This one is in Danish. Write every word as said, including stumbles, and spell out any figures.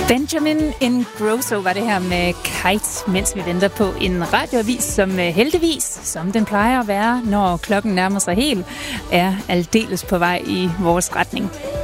Benjamin Ingrosso var det her med Kite, mens vi venter på en radioavis, som heldigvis, som den plejer at være, når klokken nærmer sig helt, er aldeles på vej i vores retning.